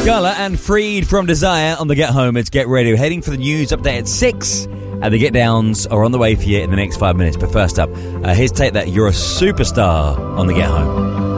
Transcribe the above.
Scala and Freed from Desire on the Get Home. It's Get Radio. Heading for the news update at 6. And the Get Downs are on the way for you in the next 5 minutes. But first up, here's Take That, You're a Superstar on the Get Home.